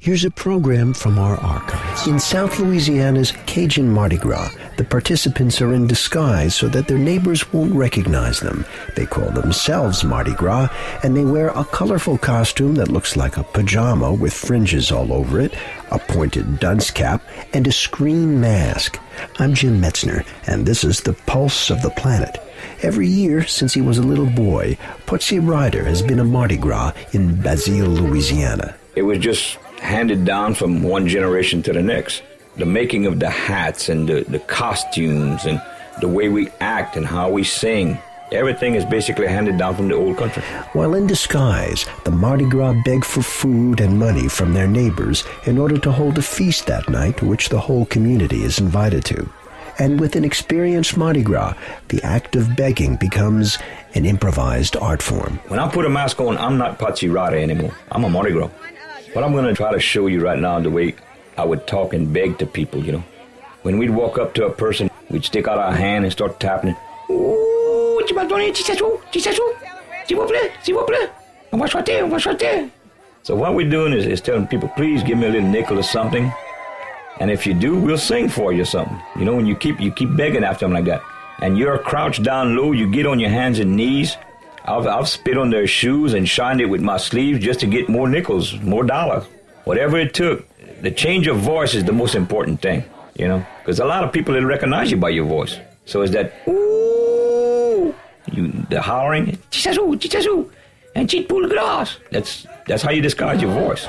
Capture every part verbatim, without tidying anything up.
Here's a program from our archives. In South Louisiana's Cajun Mardi Gras, the participants are in disguise so that their neighbors won't recognize them. They call themselves Mardi Gras, and they wear a colorful costume that looks like a pajama with fringes all over it, a pointed dunce cap, and a screen mask. I'm Jim Metzner, and this is the Pulse of the Planet. Every year since he was a little boy, Putsy Ryder has been a Mardi Gras in Basile, Louisiana. It was just handed down from one generation to the next. The making of the hats and the, the costumes and the way we act and how we sing, everything is basically handed down from the old country. While in disguise, the Mardi Gras beg for food and money from their neighbors in order to hold a feast that night, which the whole community is invited to. And with an experienced Mardi Gras, the act of begging becomes an improvised art form. When I put a mask on, I'm not Putsy Ryder anymore. I'm a Mardi Gras. But I'm going to try to show you right now the way I would talk and beg to people, you know. When we'd walk up to a person, we'd stick out our hand and start tapping it. Ooh, so what we're doing is, is telling people, please give me a little nickel or something. And if you do, we'll sing for you something. You know, when you keep you keep begging after them like that. And you're crouched down low, you get on your hands and knees. I've, I've spit on their shoes and shined it with my sleeves just to get more nickels, more dollars. Whatever it took. The change of voice is the most important thing, you know. Because a lot of people, they recognize you by your voice. So it's that, ooh, you, the hollering, chichasu, chichasu, and chit pool grass. That's, that's how you disguise your voice.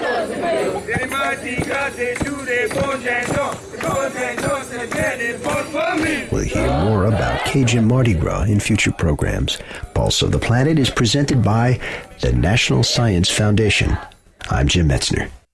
We'll hear more about Cajun Mardi Gras in future programs. Pulse of the Planet is presented by the National Science Foundation. I'm Jim Metzner.